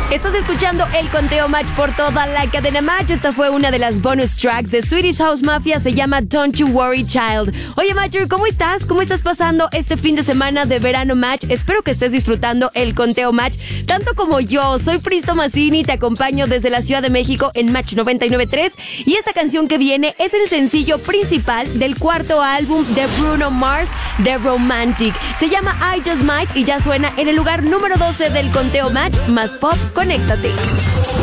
Estás escuchando el Conteo Match por toda la cadena Match. Esta fue una de las bonus tracks de Swedish House Mafia. Se llama Don't You Worry Child. Oye, Matcher, ¿cómo estás? ¿Cómo estás pasando este fin de semana de verano Match? Espero que estés disfrutando el Conteo Match tanto como yo. Soy Fristo Massini y te acompaño desde la Ciudad de México en Match 99.3. Y esta canción que viene es el sencillo principal del cuarto álbum de Bruno Mars, The Romantic. Se llama I Just Might y ya suena en el lugar número 12 del Conteo Match. Más pop, conéctate.